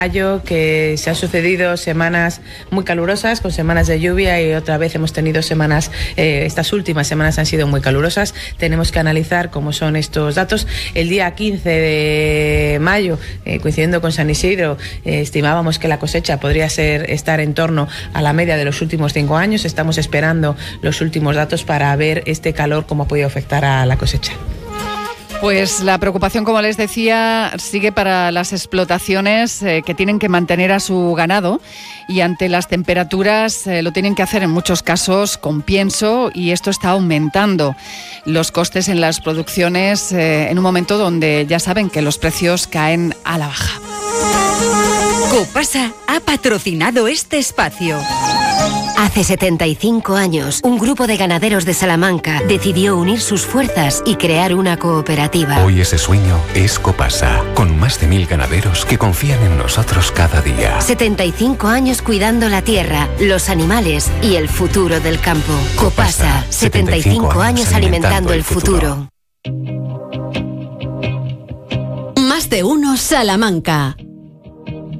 Mayo, que se han sucedido semanas muy calurosas, con semanas de lluvia, y otra vez hemos tenido semanas, estas últimas semanas han sido muy calurosas. Tenemos que analizar cómo son estos datos. El día 15 de mayo, coincidiendo con San Isidro, estimábamos que la cosecha podría estar en torno a la media de los últimos 5 años. Estamos esperando los últimos datos para ver este calor cómo ha podido afectar a la cosecha. Pues la preocupación, como les decía, sigue para las explotaciones que tienen que mantener a su ganado, y ante las temperaturas lo tienen que hacer en muchos casos con pienso, y esto está aumentando los costes en las producciones en un momento donde ya saben que los precios caen a la baja. Copasa ha patrocinado este espacio. Hace 75 años, un grupo de ganaderos de Salamanca decidió unir sus fuerzas y crear una cooperativa. Hoy ese sueño es Copasa, con más de 1000 ganaderos que confían en nosotros cada día. 75 años cuidando la tierra, los animales y el futuro del campo. Copasa, 75 años alimentando el futuro. Más de uno Salamanca.